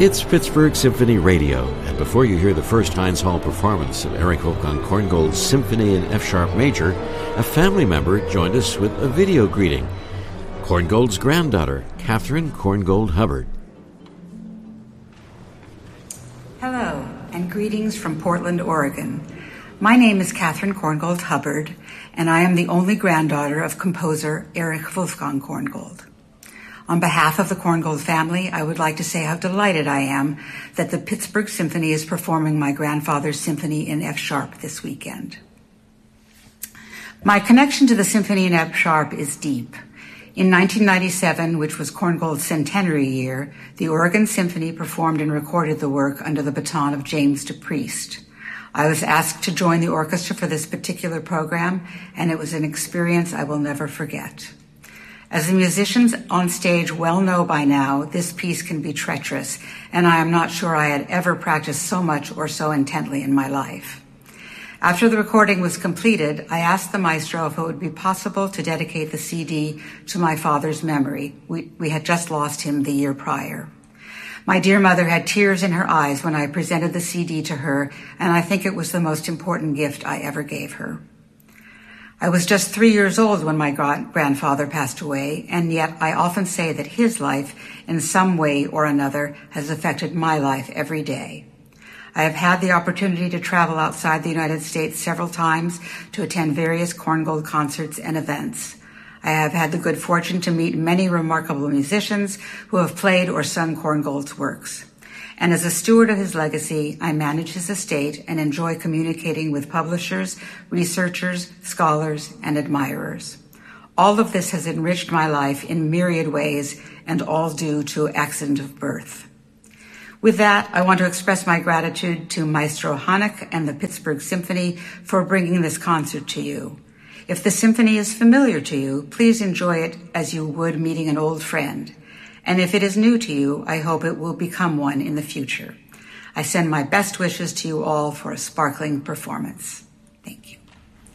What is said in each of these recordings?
It's Pittsburgh Symphony Radio, and before you hear the first Heinz Hall performance of Erich Wolfgang Korngold's Symphony in F-sharp major, a family member joined us with a video greeting. Korngold's granddaughter, Catherine Korngold Hubbard. Hello, and greetings from Portland, Oregon. My name is Catherine Korngold Hubbard, and I am the only granddaughter of composer Erich Wolfgang Korngold. On behalf of the Korngold family, I would like to say how delighted I am that the Pittsburgh Symphony is performing my grandfather's Symphony in F-sharp this weekend. My connection to the Symphony in F-sharp is deep. In 1997, which was Korngold's centenary year, the Oregon Symphony performed and recorded the work under the baton of James DePriest. I was asked to join the orchestra for this particular program, and it was an experience I will never forget. As the musicians on stage well know by now, this piece can be treacherous, and I am not sure I had ever practiced so much or so intently in my life. After the recording was completed, I asked the maestro if it would be possible to dedicate the CD to my father's memory. We had just lost him the year prior. My dear mother had tears in her eyes when I presented the CD to her, and I think it was the most important gift I ever gave her. I was just 3 years old when my grandfather passed away, and yet I often say that his life, in some way or another, has affected my life every day. I have had the opportunity to travel outside the United States several times to attend various Korngold concerts and events. I have had the good fortune to meet many remarkable musicians who have played or sung Korngold's works. And as a steward of his legacy, I manage his estate and enjoy communicating with publishers, researchers, scholars, and admirers. All of this has enriched my life in myriad ways, and all due to accident of birth. With that, I want to express my gratitude to Maestro Hanek and the Pittsburgh Symphony for bringing this concert to you. If the symphony is familiar to you, please enjoy it as you would meeting an old friend. And if it is new to you, I hope it will become one in the future. I send my best wishes to you all for a sparkling performance. Thank you.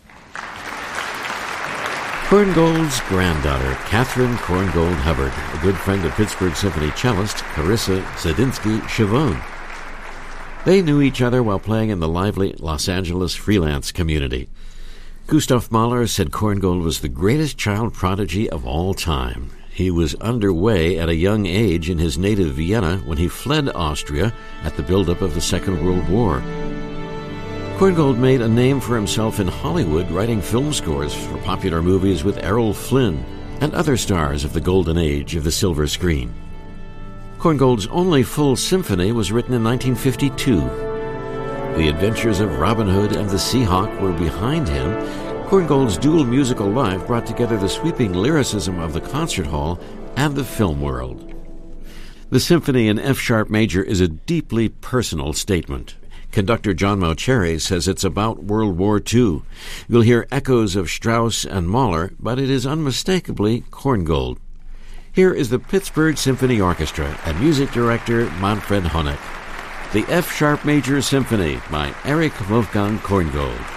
Korngold's granddaughter, Catherine Korngold Hubbard, a good friend of Pittsburgh Symphony cellist Carissa Zadinsky-Chavone. They knew each other while playing in the lively Los Angeles freelance community. Gustav Mahler said Korngold was the greatest child prodigy of all time. He was underway at a young age in his native Vienna when he fled Austria at the buildup of the Second World War. Korngold made a name for himself in Hollywood, writing film scores for popular movies with Errol Flynn and other stars of the golden age of the silver screen. Korngold's only full symphony was written in 1952. The Adventures of Robin Hood and the Seahawk were behind him. Korngold's dual musical life brought together the sweeping lyricism of the concert hall and the film world. The Symphony in F-sharp major is a deeply personal statement. Conductor John Mauceri says it's about World War II. You'll hear echoes of Strauss and Mahler, but it is unmistakably Korngold. Here is the Pittsburgh Symphony Orchestra and music director Manfred Honeck. The F-sharp major symphony by Erich Wolfgang Korngold.